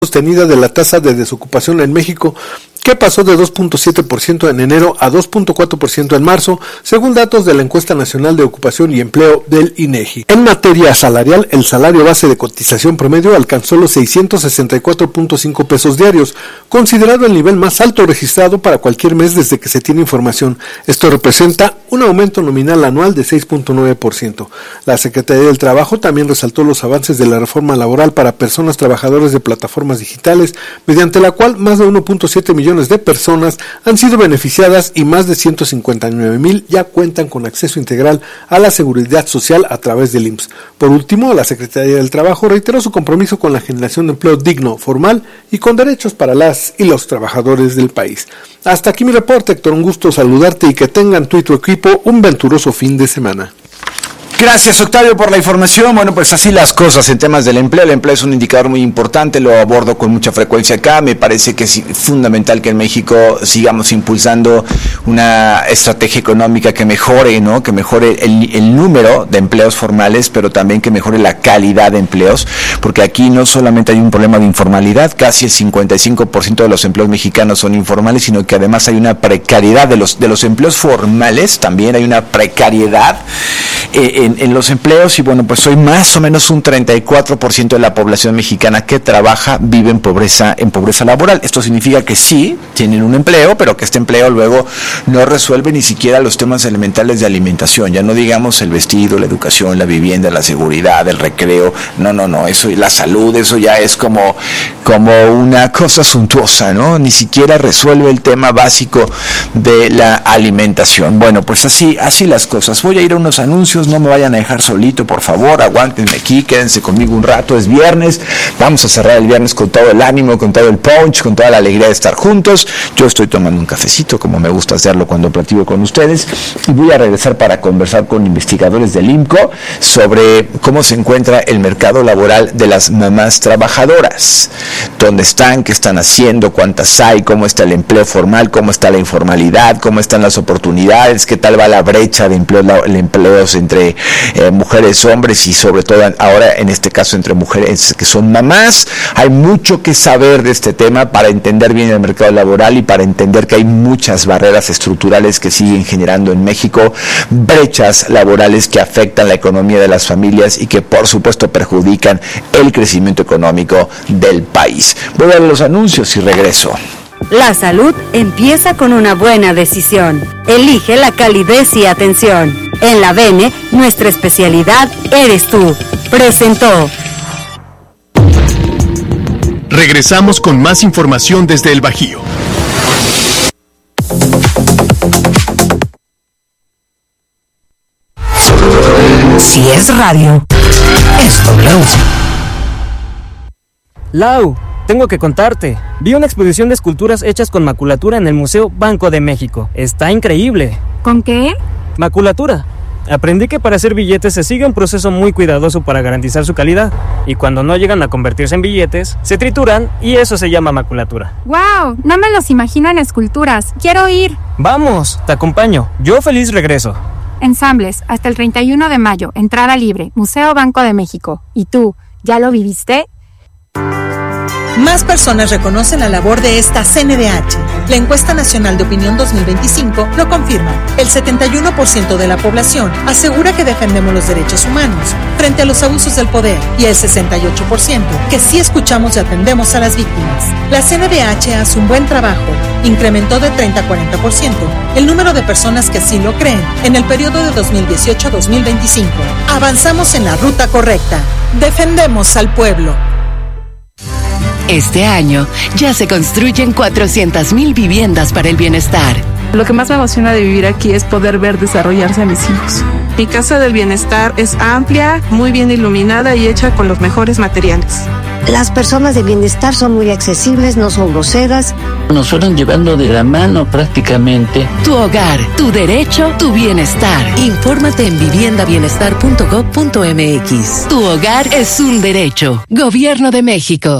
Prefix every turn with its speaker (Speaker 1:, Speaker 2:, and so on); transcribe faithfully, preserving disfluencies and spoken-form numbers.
Speaker 1: sostenida de la tasa de desocupación en México, que pasó de dos punto siete por ciento en enero a dos punto cuatro por ciento en marzo, según datos de la Encuesta Nacional de Ocupación y Empleo del INEGI. En materia salarial, el salario base de cotización promedio alcanzó los seiscientos sesenta y cuatro punto cinco pesos diarios, considerado el nivel más alto registrado para cualquier mes desde que se tiene información. Esto representa un aumento nominal anual de seis punto nueve por ciento. La Secretaría del Trabajo también resaltó los avances de la reforma laboral para personas trabajadoras de plataformas digitales, mediante la cual más de uno punto siete millones de personas han sido beneficiadas y más de ciento cincuenta y nueve mil ya cuentan con acceso integral a la seguridad social a través del I M S S. Por último, la Secretaría del Trabajo reiteró su compromiso con la generación de empleo digno, formal y con derechos para las y los trabajadores del país. Hasta aquí mi reporte, Héctor, un gusto saludarte y que tengan tú y tu equipo un venturoso fin de semana.
Speaker 2: Gracias, Octavio, por la información. Bueno, pues así las cosas en temas del empleo. El empleo es un indicador muy importante, lo abordo con mucha frecuencia acá. Me parece que es fundamental que en México sigamos impulsando una estrategia económica que mejore, ¿no? Que mejore el, el número de empleos formales, pero también que mejore la calidad de empleos, porque aquí no solamente hay un problema de informalidad, casi el cincuenta y cinco por ciento de los empleos mexicanos son informales, sino que además hay una precariedad de los de los empleos formales, también hay una precariedad eh, en En, en los empleos, y bueno, pues hoy más o menos un treinta y cuatro por ciento de la población mexicana que trabaja vive en pobreza, en pobreza laboral. Esto significa que sí, tienen un empleo, pero que este empleo luego no resuelve ni siquiera los temas elementales de alimentación, ya no digamos el vestido, la educación, la vivienda, la seguridad, el recreo, no, no, no, eso y la salud, eso ya es como, como una cosa suntuosa, ¿no? Ni siquiera resuelve el tema básico de la alimentación. Bueno, pues así, así las cosas. Voy a ir a unos anuncios, no me vayan a dejar solito, por favor, aguántenme aquí, quédense conmigo un rato, es viernes, vamos a cerrar el viernes con todo el ánimo, con todo el punch, con toda la alegría de estar juntos. Yo estoy tomando un cafecito, como me gusta hacerlo cuando platico con ustedes, y voy a regresar para conversar con investigadores del I M C O sobre cómo se encuentra el mercado laboral de las mamás trabajadoras, dónde están, qué están haciendo, cuántas hay, cómo está el empleo formal, cómo está la informalidad, cómo están las oportunidades, qué tal va la brecha de empleo, de empleos entre Eh, mujeres, hombres, y sobre todo ahora en este caso entre mujeres que son mamás. Hay mucho que saber de este tema para entender bien el mercado laboral y para entender que hay muchas barreras estructurales que siguen generando en México brechas laborales que afectan la economía de las familias y que por supuesto perjudican el crecimiento económico del país. Voy a ver los anuncios y regreso.
Speaker 3: La salud empieza con una buena decisión. Elige la calidez y atención. En la V N, nuestra especialidad eres tú. Presentó.
Speaker 4: Regresamos con más información desde el Bajío.
Speaker 5: Si es radio, es W.
Speaker 6: Lau, tengo que contarte. Vi una exposición de esculturas hechas con maculatura en el Museo Banco de México. Está increíble.
Speaker 7: ¿Con qué?
Speaker 6: Maculatura. Aprendí que para hacer billetes se sigue un proceso muy cuidadoso para garantizar su calidad. Y cuando no llegan a convertirse en billetes, se trituran y eso se llama maculatura.
Speaker 7: ¡Wow! No me los imagino en esculturas. ¡Quiero ir!
Speaker 6: Vamos, te acompaño. Yo feliz regreso.
Speaker 7: Ensambles, hasta el treinta y uno de mayo. Entrada libre. Museo Banco de México. ¿Y tú, ya lo viviste?
Speaker 8: Más personas reconocen la labor de esta C N D H. La Encuesta Nacional de Opinión dos mil veinticinco lo confirma. El setenta y uno por ciento de la población asegura que defendemos los derechos humanos frente a los abusos del poder, y el sesenta y ocho por ciento que sí escuchamos y atendemos a las víctimas. La C N D H hace un buen trabajo. Incrementó de treinta a cuarenta por ciento el número de personas que así lo creen en el periodo de dos mil dieciocho a dos mil veinticinco. Avanzamos en la ruta correcta. Defendemos al pueblo.
Speaker 9: Este año ya se construyen cuatrocientas mil viviendas para el bienestar.
Speaker 10: Lo que más me emociona de vivir aquí es poder ver desarrollarse a mis hijos. Mi casa del bienestar es amplia, muy bien iluminada y hecha con los mejores materiales.
Speaker 11: Las personas de bienestar son muy accesibles, no son groseras.
Speaker 12: Nos fueron llevando de la mano prácticamente.
Speaker 9: Tu hogar, tu derecho, tu bienestar. Infórmate en vivienda bienestar punto gob punto m x. Tu hogar es un derecho. Gobierno de México.